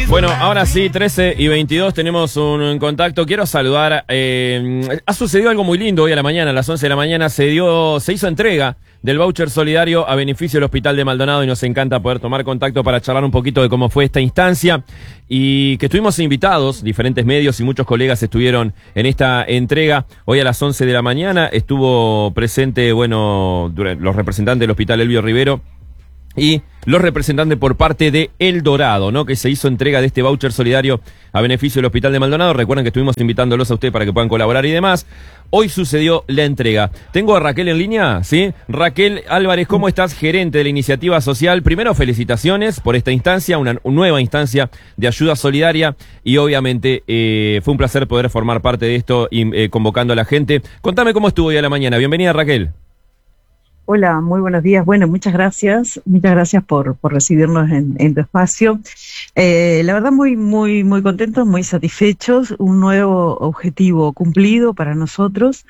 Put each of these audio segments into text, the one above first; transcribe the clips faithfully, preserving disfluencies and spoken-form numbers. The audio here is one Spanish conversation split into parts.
Bueno, ahora sí, trece y veintidós, tenemos un, un contacto. Quiero saludar. Eh, ha sucedido algo muy lindo hoy a la mañana, a las once de la mañana. Se dio, se hizo entrega del voucher solidario a beneficio del Hospital de Maldonado y nos encanta poder tomar contacto para charlar un poquito de cómo fue esta instancia y que estuvimos invitados, diferentes medios y muchos colegas estuvieron en esta entrega. Hoy a las once de la mañana estuvo presente, bueno, los representantes del Hospital Elbio Rivero y los representantes por parte de El Dorado, ¿no? Que se hizo entrega de este voucher solidario a beneficio del Hospital de Maldonado. Recuerden que estuvimos invitándolos a ustedes para que puedan colaborar y demás. Hoy sucedió la entrega. Tengo a Raquel en línea, ¿sí? Raquel Álvarez, ¿cómo estás? Gerente de la iniciativa social. Primero, felicitaciones por esta instancia, una, una nueva instancia de ayuda solidaria y obviamente eh, fue un placer poder formar parte de esto y eh, convocando a la gente. Contame cómo estuvo hoy a la mañana. Bienvenida, Raquel. Hola, muy buenos días. Bueno, muchas gracias. Muchas gracias por, por recibirnos en, en tu espacio. Eh, la verdad, muy, muy, muy contentos, muy satisfechos. Un nuevo objetivo cumplido para nosotros.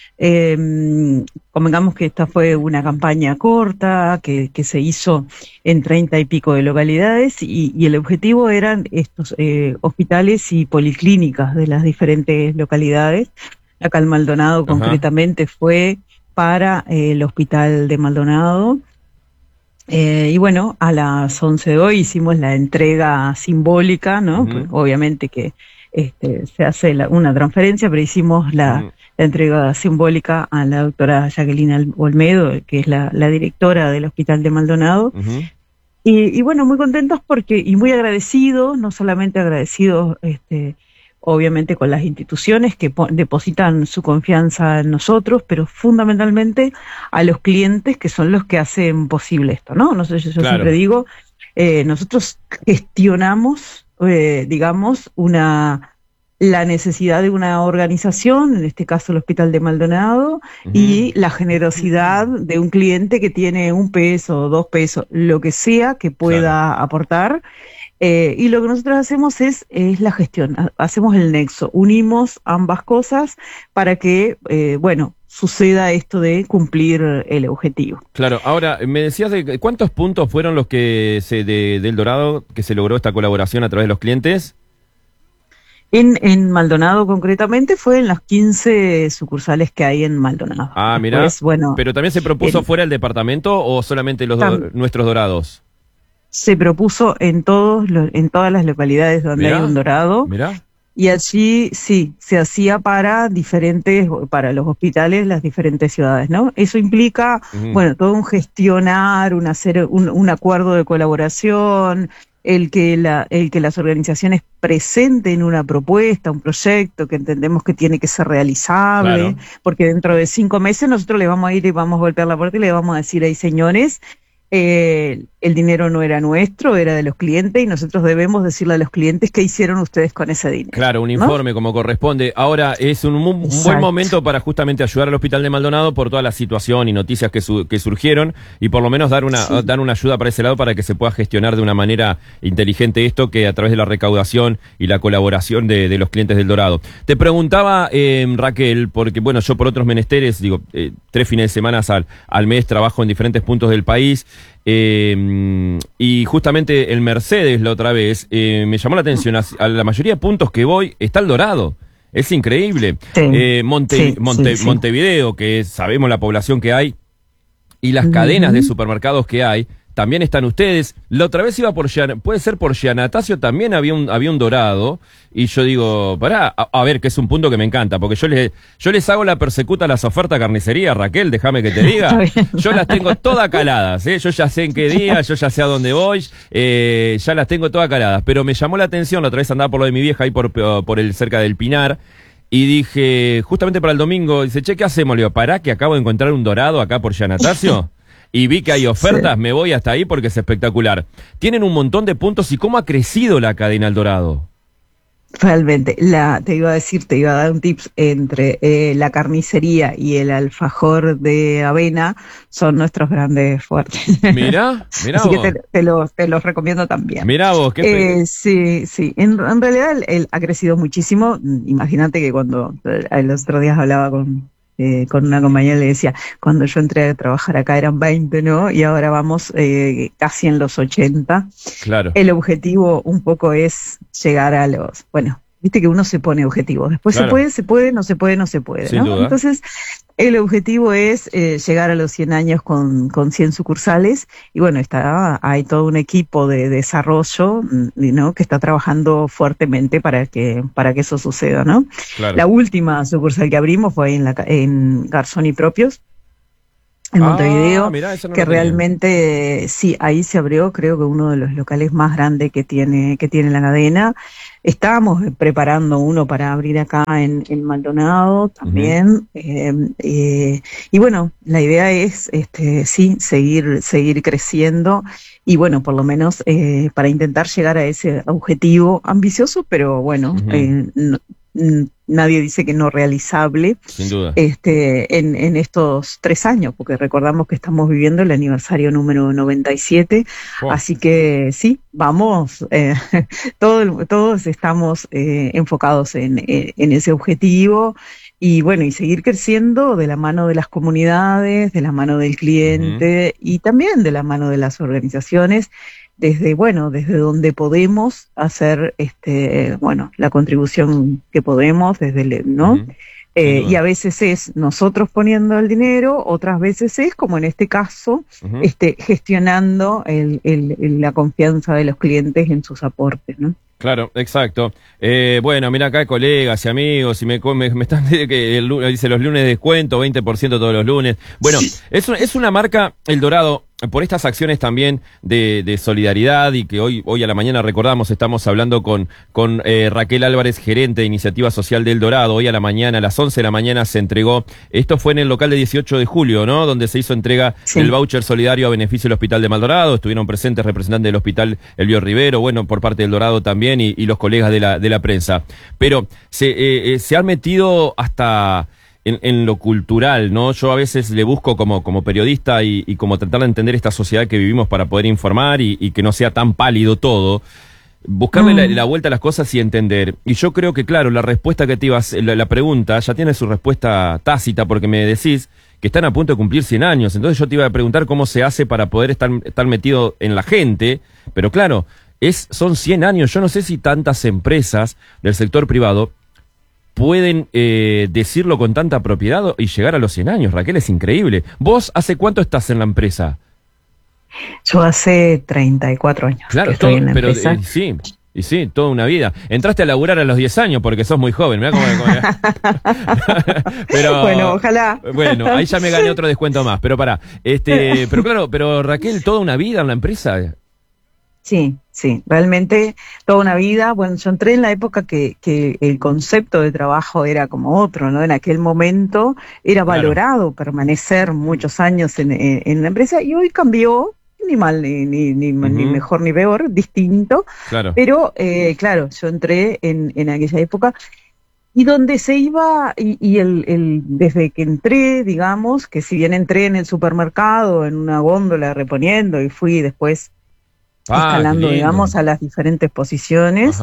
Eh, convengamos que esta fue una campaña corta que, que se hizo en treinta y pico de localidades y, y el objetivo eran estos eh, hospitales y policlínicas de las diferentes localidades. Acá en Maldonado, Ajá. concretamente, fue para eh, el Hospital de Maldonado. Eh, y bueno, a las once de hoy hicimos la entrega simbólica, ¿no? Uh-huh. Pues, obviamente que este, se hace la, una transferencia, pero hicimos la, uh-huh. la entrega simbólica a la doctora Jacqueline Olmedo, que es la, la directora del Hospital de Maldonado. Uh-huh. Y, y bueno, muy contentos porque, y muy agradecidos, no solamente agradecidos, este, obviamente con las instituciones que depositan su confianza en nosotros, pero fundamentalmente a los clientes que son los que hacen posible esto, ¿no? Nosotros, yo claro. siempre digo, eh, nosotros gestionamos, eh, digamos, una la necesidad de una organización, en este caso el Hospital de Maldonado, uh-huh. y la generosidad de un cliente que tiene un peso, dos pesos, lo que sea que pueda claro. aportar. Eh, y lo que nosotros hacemos es, es la gestión, hacemos el nexo, unimos ambas cosas para que, eh, bueno, suceda esto de cumplir el objetivo. Claro, ahora, me decías de cuántos puntos fueron los que se de, del Dorado que se logró esta colaboración a través de los clientes. En, en Maldonado concretamente fue en las quince sucursales que hay en Maldonado. Ah, mirá, Después, bueno, pero también se propuso el, fuera del departamento o solamente los do, nuestros dorados. Se propuso en todos los, en todas las localidades donde mirá, hay un dorado. Mirá. Y allí sí, se hacía para diferentes, para los hospitales, las diferentes ciudades, ¿no? Eso implica, uh-huh. bueno, todo un gestionar, un hacer un, un acuerdo de colaboración, el que la, el que las organizaciones presenten una propuesta, un proyecto que entendemos que tiene que ser realizable, claro. porque dentro de cinco meses nosotros le vamos a ir y vamos a golpear la puerta y le vamos a decir, hey, señores, Eh, el dinero no era nuestro, era de los clientes y nosotros debemos decirle a los clientes qué hicieron ustedes con ese dinero. Claro, un informe, ¿no? Como corresponde. Ahora es un, un buen momento para justamente ayudar al Hospital de Maldonado por toda la situación y noticias que, su, que surgieron y por lo menos dar una, sí. dar una ayuda para ese lado para que se pueda gestionar de una manera inteligente esto, que a través de la recaudación y la colaboración de, de los clientes del Dorado. Te preguntaba, eh, Raquel, porque bueno, yo por otros menesteres, digo, eh, tres fines de semana al, al mes trabajo en diferentes puntos del país. Eh, y justamente el Mercedes la otra vez eh, me llamó la atención, a, a la mayoría de puntos que voy está el Dorado, es increíble. Sí, eh, Monte, sí, Monte, sí, sí. Montevideo, que sabemos la población que hay y las uh-huh. cadenas de supermercados que hay, también están ustedes. La otra vez iba por Gian, puede ser por Giannatasio, también había un, había un Dorado. Y yo digo, pará, a, a ver, que es un punto que me encanta, porque yo les, yo les hago la persecuta a las ofertas carnicería, Raquel, déjame que te diga. Yo las tengo todas caladas, ¿eh? Yo ya sé en qué día, yo ya sé a dónde voy, eh, ya las tengo todas caladas. Pero me llamó la atención, la otra vez andaba por lo de mi vieja, ahí por, por el cerca del Pinar, y dije, justamente para el domingo, dice, che, ¿qué hacemos? Le digo, pará, que acabo de encontrar un Dorado acá por Giannatasio. Y vi que hay ofertas, sí. me voy hasta ahí porque es espectacular. Tienen un montón de puntos y cómo ha crecido la cadena El Dorado. Realmente, la, te iba a decir, te iba a dar un tips entre eh, la carnicería y el alfajor de avena son nuestros grandes fuertes. Mirá, mirá Así vos. que te, te, los, te los recomiendo también. Mirá vos, qué eh, Sí, sí, en, en realidad él, él ha crecido muchísimo. Imagínate que cuando eh, los otros días hablaba con este, con una compañera le decía, cuando yo entré a trabajar acá eran veinte, ¿no? Y ahora vamos eh, casi en los ochenta. Claro. El objetivo un poco es llegar a los, bueno, viste que uno se pone objetivos, después claro. se puede, se puede, no se puede, no se puede, Sin ¿no? duda. Entonces, el objetivo es eh, llegar a los cien años con, con cien sucursales y bueno, está, hay todo un equipo de desarrollo, ¿no? Que está trabajando fuertemente para que, para que eso suceda, ¿no? Claro. La última sucursal que abrimos fue en, la, en Garzón y Propios, en Montevideo, ah, mirá, eso no que lo tenía. realmente, sí, ahí se abrió, creo que uno de los locales más grandes que tiene, que tiene la cadena. Estábamos preparando uno para abrir acá en, en Maldonado también, uh-huh. eh, eh, y bueno, la idea es, este, sí, seguir, seguir creciendo y bueno, por lo menos eh, para intentar llegar a ese objetivo ambicioso, pero bueno, uh-huh. eh, no, nadie dice que no realizable. Sin duda. Este, en, en estos tres años, porque recordamos que estamos viviendo el aniversario número noventa y siete, oh. así que sí, vamos, eh, todo, todos estamos eh, enfocados en, en ese objetivo y bueno, y seguir creciendo de la mano de las comunidades, de la mano del cliente uh-huh. y también de la mano de las organizaciones, desde, bueno, desde donde podemos hacer, este, bueno, la contribución que podemos, desde el, ¿no? Uh-huh. Eh, y a veces es nosotros poniendo el dinero, otras veces es, como en este caso, uh-huh. este, gestionando el, el, el, la confianza de los clientes en sus aportes, ¿no? Claro, exacto. Eh, bueno, mira acá colegas y amigos, y me, me, me están diciendo que el, dice los lunes descuento, veinte por ciento todos los lunes. Bueno, es, es una marca, El Dorado, por estas acciones también de, de solidaridad y que hoy hoy a la mañana recordamos, estamos hablando con con eh, Raquel Álvarez, gerente de Iniciativa Social del Dorado. Hoy a la mañana, a las once de la mañana se entregó, esto fue en el local de dieciocho de julio, ¿no? Donde se hizo entrega sí. del voucher solidario a beneficio del Hospital de Maldonado. Estuvieron presentes representantes del Hospital Elvio Rivero, bueno, por parte del Dorado también y, y los colegas de la de la prensa. Pero se eh, eh, se han metido hasta En, en lo cultural, ¿no? Yo a veces le busco como, como periodista y, y como tratar de entender esta sociedad que vivimos para poder informar y, y que no sea tan pálido todo, buscarle mm. la, la vuelta a las cosas y entender. Y yo creo que, claro, la respuesta que te ibas, la, la pregunta ya tiene su respuesta tácita porque me decís que están a punto de cumplir cien años. Entonces yo te iba a preguntar cómo se hace para poder estar, estar metido en la gente, pero claro, es, son cien años. Yo no sé si tantas empresas del sector privado pueden eh, decirlo con tanta propiedad y llegar a los cien años. Raquel, es increíble. ¿Vos hace cuánto estás en la empresa? Yo hace treinta y cuatro años claro, que estoy todo, en la pero, empresa. Eh, sí, y sí, toda una vida. Entraste a laburar a los diez años porque sos muy joven. Mirá cómo, cómo... pero, bueno, ojalá. Bueno, ahí ya me gané otro descuento más. Pero pará, este, pero claro, pero Raquel, toda una vida en la empresa. Sí, sí, realmente toda una vida. Bueno, yo entré en la época que, que el concepto de trabajo era como otro, ¿no? En aquel momento era valorado claro. permanecer muchos años en, en, en la empresa y hoy cambió, ni mal, ni, ni, ni, uh-huh. ni mejor ni peor, distinto. Claro. Pero, eh, claro, yo entré en, en aquella época y donde se iba, y, y el, el, desde que entré, digamos, que si bien entré en el supermercado, en una góndola reponiendo y fui después Ah, escalando, digamos, a las diferentes posiciones.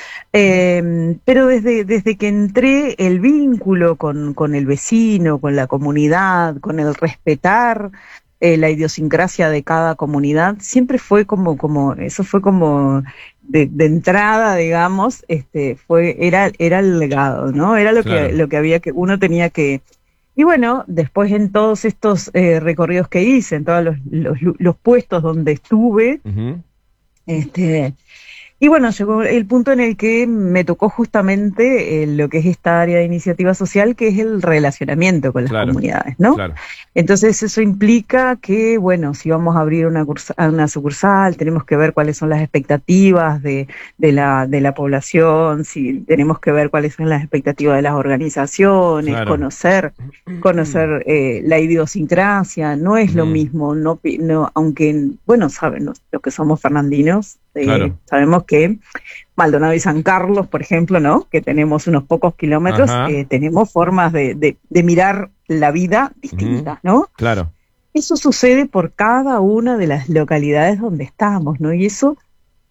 Eh, pero desde, desde que entré, el vínculo con, con el vecino, con la comunidad, con el respetar eh, la idiosincrasia de cada comunidad, siempre fue como, como, eso fue como de, de entrada, digamos, este, fue, era, era el legado, ¿no? Era lo claro. que, lo que había que, uno tenía que. Y bueno, después en todos estos eh, recorridos que hice, en todos los, los, los puestos donde estuve, uh-huh. Este, y bueno, llegó el punto en el que me tocó justamente eh, lo que es esta área de iniciativa social, que es el relacionamiento con las claro, comunidades, ¿no? Claro. Entonces eso implica que, bueno, si vamos a abrir una, cursa, una sucursal, tenemos que ver cuáles son las expectativas de, de, la, de la población, si tenemos que ver cuáles son las expectativas de las organizaciones, claro. conocer, conocer eh, la idiosincrasia, no es mm. lo mismo, no, no, aunque, bueno, saben, los, los que somos fernandinos, Eh, claro. sabemos que Maldonado y San Carlos, por ejemplo, ¿no? Que tenemos unos pocos kilómetros, eh, tenemos formas de, de, de mirar la vida distintas, uh-huh. ¿no? Claro. Eso sucede por cada una de las localidades donde estamos, ¿no? Y eso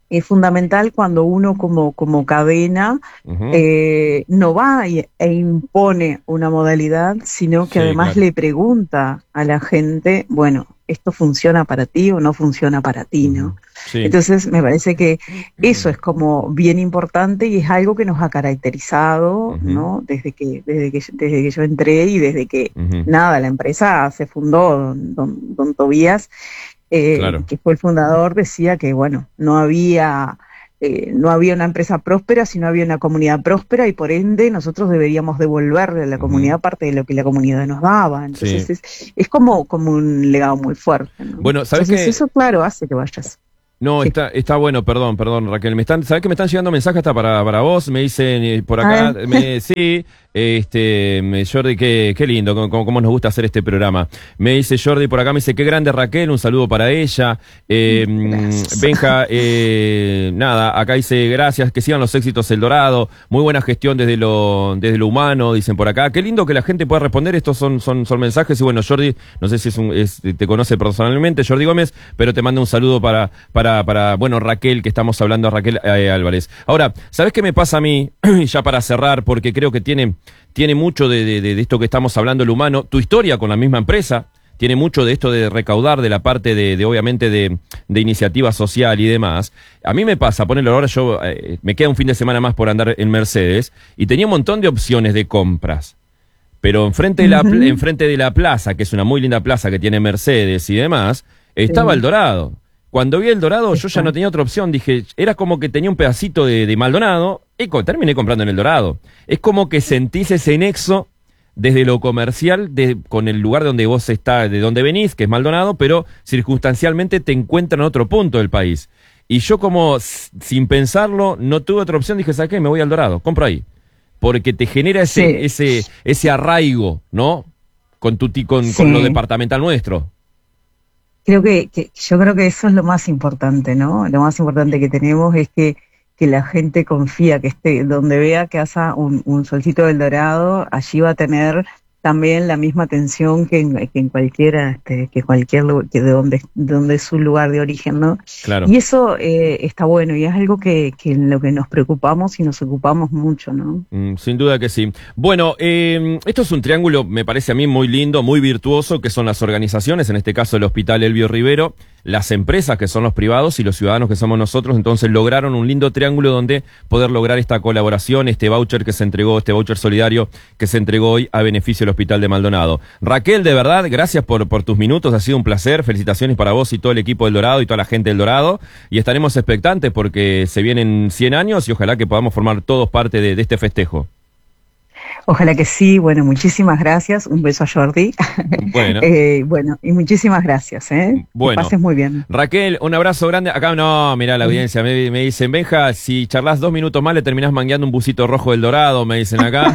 es fundamental cuando uno como, como cadena uh-huh. eh, no va y, e impone una modalidad, sino que sí, además claro. le pregunta a la gente, bueno, ¿esto funciona para ti o no funciona para ti, no? Sí. Entonces me parece que eso es como bien importante y es algo que nos ha caracterizado, uh-huh. ¿no? Desde que, desde que, desde que yo entré y desde que, uh-huh. nada, la empresa se fundó, don, don, don Tobías, eh, claro. que fue el fundador, decía que, bueno, no había... Eh, no había una empresa próspera, sino había una comunidad próspera y por ende nosotros deberíamos devolverle a la comunidad uh-huh. parte de lo que la comunidad nos daba. Entonces sí. es, es como, como un legado muy fuerte, ¿no? Bueno, ¿sabes Entonces qué? Eso, claro, hace que vayas. No, sí. está está bueno, perdón, perdón, Raquel. Me están, ¿sabes que me están llegando mensajes hasta para, para vos? Me dicen eh, por acá, me, sí, este, me, Jordi, qué, qué lindo, cómo, cómo nos gusta hacer este programa. Me dice Jordi por acá, me dice, qué grande Raquel, un saludo para ella. Eh, Benja, eh, nada, acá dice, gracias, que sigan los éxitos El Dorado, muy buena gestión desde lo, desde lo humano, dicen por acá. Qué lindo que la gente pueda responder, estos son, son, son mensajes. Y bueno, Jordi, no sé si es un, es, te conoce personalmente, Jordi Gómez, pero te mando un saludo para, para Para, para, bueno, Raquel, que estamos hablando, Raquel eh, Álvarez. Ahora, ¿sabés qué me pasa a mí? Ya para cerrar, porque creo que tiene, tiene mucho de, de, de esto que estamos hablando, el humano. Tu historia con la misma empresa tiene mucho de esto de recaudar, de la parte de, de obviamente, de, de iniciativa social y demás. A mí me pasa, ponelo ahora, yo eh, me queda un fin de semana más por andar en Mercedes y tenía un montón de opciones de compras. Pero enfrente de, la, uh-huh. enfrente de la plaza, que es una muy linda plaza que tiene Mercedes y demás, estaba sí. El Dorado. Cuando vi El Dorado, yo ya no tenía otra opción. Dije, era como que tenía un pedacito de, de Maldonado y terminé comprando en El Dorado. Es como que sentís ese nexo desde lo comercial, de, con el lugar donde vos estás, de donde venís, que es Maldonado, pero circunstancialmente te encuentran en otro punto del país. Y yo como, sin pensarlo, no tuve otra opción. Dije, ¿sabes qué? Me voy a El Dorado, compro ahí. Porque te genera ese, sí. ese, ese arraigo, ¿no? Con, tu, con, sí. con lo departamental nuestro. Creo que, que yo creo que eso es lo más importante, ¿no? Lo más importante que tenemos es que, que la gente confía, que esté donde vea que haga un, un solcito del Dorado, allí va a tener también la misma atención que en, que en cualquiera, este, que cualquier lugar, que de donde, de donde es su lugar de origen, ¿no? Claro. Y eso eh, está bueno y es algo que, que en lo que nos preocupamos y nos ocupamos mucho, ¿no? Mm, sin duda que sí. Bueno, eh, esto es un triángulo, me parece a mí muy lindo, muy virtuoso, que son las organizaciones, en este caso el Hospital Elbio Rivero, las empresas, que son los privados, y los ciudadanos, que somos nosotros. Entonces lograron un lindo triángulo donde poder lograr esta colaboración, este voucher que se entregó, este voucher solidario que se entregó hoy a beneficio del Hospital de Maldonado. Raquel, de verdad, gracias por, por tus minutos, ha sido un placer, felicitaciones para vos y todo el equipo del Dorado y toda la gente del Dorado, y estaremos expectantes porque se vienen cien años y ojalá que podamos formar todos parte de, de este festejo. Ojalá que sí. Bueno, muchísimas gracias. Un beso a Jordi. Bueno. eh, bueno, y muchísimas gracias, ¿eh? Bueno. Que pases muy bien. Raquel, un abrazo grande. Acá no, mirá la audiencia, me, me dicen, Benja, si charlas dos minutos más le terminás mangueando un busito rojo del Dorado, me dicen acá.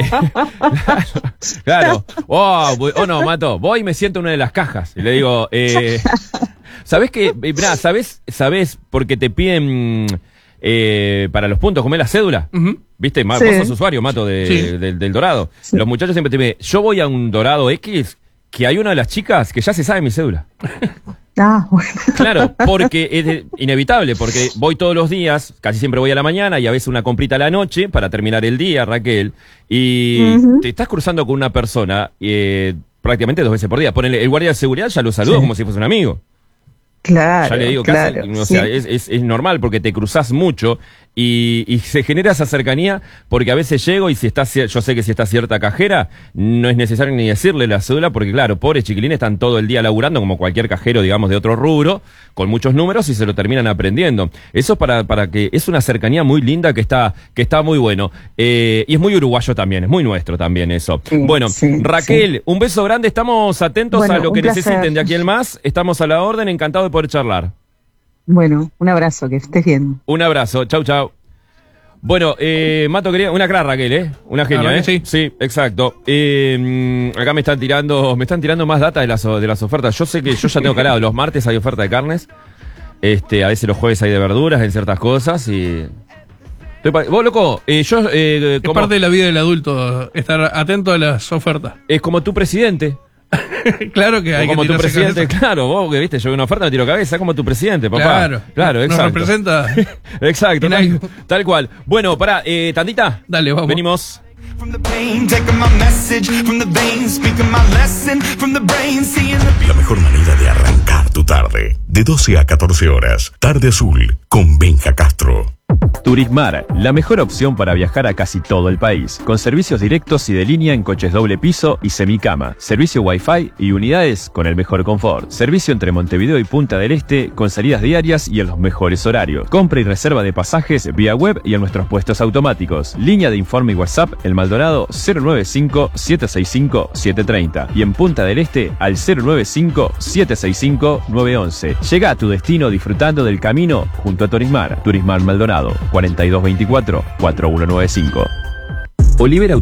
Claro. Oh, oh, no, Mato, voy y me siento en una de las cajas. Y le digo, eh, ¿sabés qué? Mirá, ¿sabés? ¿Sabés? Porque te piden... Eh, para los puntos, comer la cédula, uh-huh. ¿Viste? Sí. Vos sos usuario, Mato, de, sí. de, de, del Dorado. Sí. Los muchachos siempre te dicen, yo voy a un Dorado X, que hay una de las chicas que ya se sabe mi cédula. Ah, bueno. Claro, porque es inevitable, porque voy todos los días, casi siempre voy a la mañana y a veces una comprita a la noche para terminar el día, Raquel, y uh-huh. te estás cruzando con una persona eh, prácticamente dos veces por día. Ponele, el guardia de seguridad ya lo saluda sí. como si fuese un amigo. Claro, ya le digo, claro, casi, o sea, sí. es, es, es normal porque te cruzás mucho y, y se genera esa cercanía porque a veces llego y si está, yo sé que si está cierta cajera, no es necesario ni decirle la cédula porque claro, pobres chiquilines están todo el día laburando como cualquier cajero, digamos, de otro rubro, con muchos números y se lo terminan aprendiendo. Eso es para, para que, es una cercanía muy linda que está, que está muy bueno. Eh, y es muy uruguayo también, es muy nuestro también eso. Sí, bueno, sí, Raquel, sí. un beso grande, estamos atentos bueno, a lo que necesiten de aquí en más, estamos a la orden, encantado de poder charlar. Bueno, un abrazo, que estés bien. Un abrazo, chau, chau. Bueno, eh, Mato quería, una clara Raquel, ¿eh? Una genia, ¿eh? Sí, sí, exacto. Eh, acá me están tirando, me están tirando más data de las, de las ofertas. Yo sé que yo ya tengo calado, los martes hay oferta de carnes, este, a veces los jueves hay de verduras en ciertas cosas y... Vos, loco, eh, yo... Eh, es como... parte de la vida del adulto, estar atento a las ofertas. Es como tu presidente. Claro que hay o como que tu tirarse presidente, cabeza. claro, vos que viste, yo veo una oferta, me tiro cabeza, como tu presidente, papá. Claro, claro, nos exacto. representa. Exacto, en tal, algo. tal cual. Bueno, pará, eh, tandita. Dale, vamos. Venimos. From the pain, taking my message from the veins, speaking my lesson from the brain, seeing the La mejor manera de arrancar tu tarde. De doce a catorce horas. Tarde Azul con Benja Castro. Turismar, la mejor opción para viajar a casi todo el país, con servicios directos y de línea en coches doble piso y semicama, servicio Wi-Fi y unidades con el mejor confort, servicio entre Montevideo y Punta del Este con salidas diarias y en los mejores horarios, compra y reserva de pasajes vía web y en nuestros puestos automáticos, línea de informe y WhatsApp El Maldonado cero nueve cinco, siete seis cinco, siete tres cero y en Punta del Este al cero nueve cinco, siete seis cinco, nueve once. Llega a tu destino disfrutando del camino junto a Turismar. Turismar Maldonado cuarenta y dos veinticuatro, cuarenta y uno noventa y cinco. Olivera